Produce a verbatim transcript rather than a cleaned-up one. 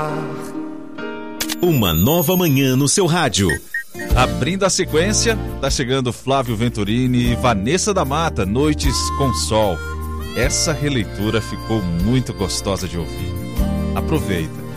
Uma nova manhã no seu rádio. Abrindo a sequência, tá chegando Flávio Venturini e Vanessa da Mata, Noites com Sol. Essa releitura ficou muito gostosa de ouvir. Aproveita.